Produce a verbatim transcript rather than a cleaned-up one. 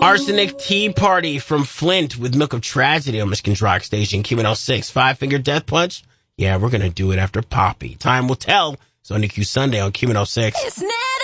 Arsenic Tea Party from Flint with Milk of Tragedy on Michigan's Rock Station. Q one oh six. Five Finger Death Punch. Yeah, we're going to do it after Poppy. Time will tell. It's on Q Sunday on Q one oh six. It's